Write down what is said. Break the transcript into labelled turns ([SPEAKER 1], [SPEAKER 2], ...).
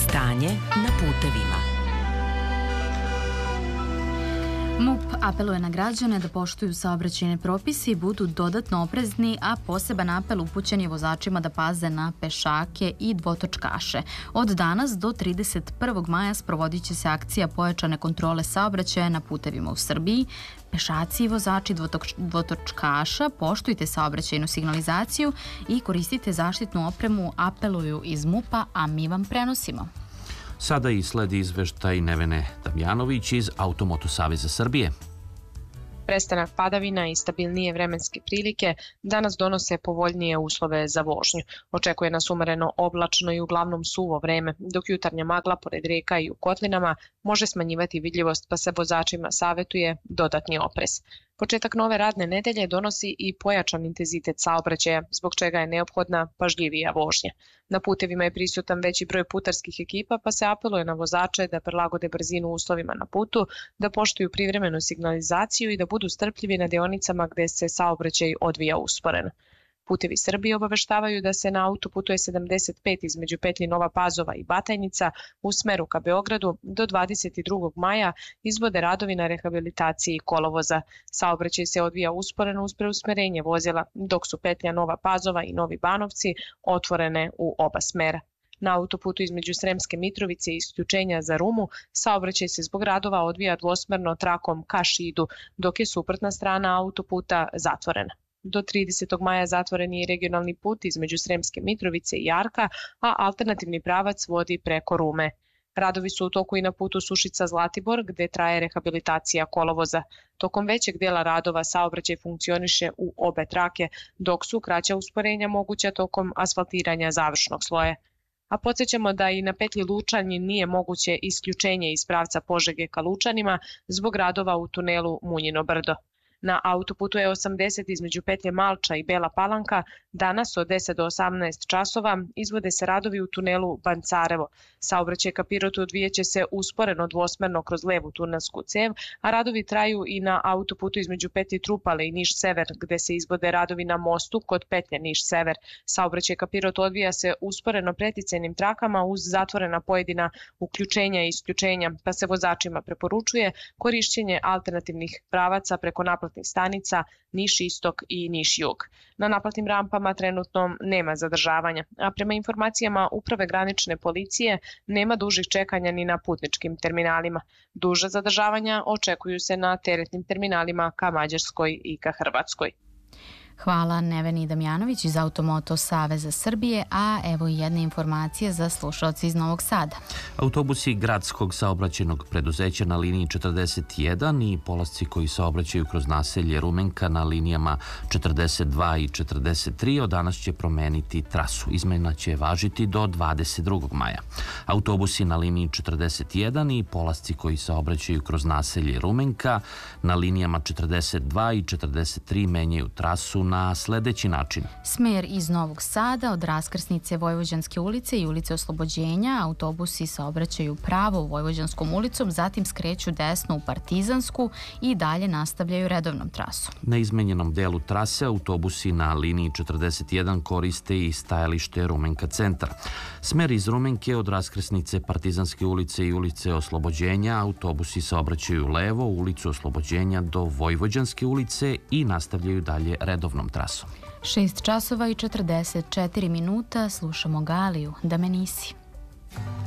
[SPEAKER 1] Stanje na putevima.
[SPEAKER 2] MUP apeluje na građane da poštuju saobraćajne propise i budu dodatno oprezni, a poseban apel upućen je vozačima da paze na pešake i dvotočkaše. Od danas do 31. maja sprovodit će se akcija pojačane kontrole saobraćaja na putevima u Srbiji. Pešaci i vozači dvotočkaša, poštujte saobraćajnu signalizaciju i koristite zaštitnu opremu, apeluju iz MUP-a, a mi vam prenosimo.
[SPEAKER 3] Sada i sledi izveštaj Nevene Damjanović iz Automoto Saveza Srbije.
[SPEAKER 4] Prestanak padavina i stabilnije vremenske prilike danas donose povoljnije uslove za vožnju. Očekuje nas umereno oblačno i uglavnom suvo vreme, dok jutarnja magla pored reka i u kotlinama može smanjivati vidljivost, pa se vozačima savetuje dodatni oprez. Početak nove radne nedelje donosi i pojačan intenzitet saobraćaja, zbog čega je neophodna pažljivija vožnja. Na putevima je prisutan veći broj putarskih ekipa, pa se apeluje na vozače da prilagode brzinu uslovima na putu, da poštuju privremenu signalizaciju i da budu strpljivi na deonicama gde se saobraćaj odvija usporeno. Putevi Srbije obaveštavaju da se na autoputu E75 između petlji Nova Pazova i Batajnica u smeru ka Beogradu do 22. maja izvode radovi na rehabilitaciji kolovoza. Saobraćaj se odvija usporeno uz preusmerenje vozila, dok su petlja Nova Pazova i Novi Banovci otvorene u oba smera. Na autoputu između Sremske Mitrovice i isključenja za Rumu saobraćaj se zbog radova odvija dvosmerno trakom ka Šidu, dok je suprotna strana autoputa zatvorena. Do 30. maja zatvoren je regionalni put između Sremske Mitrovice i Jarka, a alternativni pravac vodi preko Rume. Radovi su u toku i na putu Sušica-Zlatibor, gde traje rehabilitacija kolovoza. Tokom većeg dela radova saobraćaj funkcioniše u obe trake, dok su kraća usporenja moguća tokom asfaltiranja završnog sloja. A podsjećamo da i na petlji Lučani nije moguće isključenje iz pravca Požege ka Lučanima zbog radova u tunelu Munjino brdo. Na autoputu E80 između petlje Malča i Bela Palanka danas od 10 do 18 časova izvode se radovi u tunelu Bancarevo. Saobraćaj ka Pirotu odvijeće se usporeno dvosmerno kroz levu tunelsku cev, a radovi traju i na autoputu između petlje Trupale i Niš-Sever, gde se izvode radovi na mostu kod petlje Niš-Sever. Saobraćaj ka Pirotu odvija se usporeno preticajnim trakama uz zatvorena pojedina uključenja i isključenja, pa se vozačima preporučuje korišćenje alternativnih pravaca preko naplatnih stanica Niš-Istok i Niš-Jug. Na naplatnim rampama trenutno nema zadržavanja, a prema informacijama Uprave granične policije nema dužih čekanja ni na putničkim terminalima. Duža zadržavanja očekuju se na teretnim terminalima ka Mađarskoj i ka Hrvatskoj.
[SPEAKER 2] Hvala Neveni Damjanović iz Automoto Saveza Srbije, a evo i jedna informacija za slušalce iz Novog Sada.
[SPEAKER 3] Autobusi gradskog saobraćajnog preduzeća na liniji 41 i polasci koji saobraćaju kroz naselje Rumenka na linijama 42 i 43 od danas će promeniti trasu. Izmena će važiti do 22. maja. Autobusi na liniji 41 i polasci koji saobraćaju kroz naselje Rumenka na linijama 42 i 43 menjaju trasu na sledeći način.
[SPEAKER 2] Smer iz Novog Sada od raskrsnice Vojvođanske ulice i ulice Oslobođenja autobusi saobraćaju pravo Vojvođanskom ulicom, zatim skreću desno u Partizansku i dalje nastavljaju redovnom trasom.
[SPEAKER 3] Na izmenjenom delu trase autobusi na liniji 41 koriste i stajalište Rumenka centar. Smer iz Rumenke od raskrsnice Partizanske ulice i ulice Oslobođenja autobusi saobraćaju levo u ulicu Oslobođenja do Vojvođanske ulice i nastavljaju dalje redovnom trasom.
[SPEAKER 2] 6 časova i 44 minuta, slušamo Galiju, Da me nisi.